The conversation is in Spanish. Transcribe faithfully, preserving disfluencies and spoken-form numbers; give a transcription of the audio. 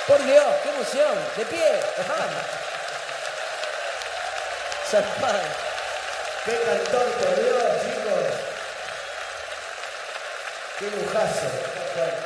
Por Dios, qué emoción. De pie. Zarpado. Qué cantor, por Dios, chicos. Qué lujazo.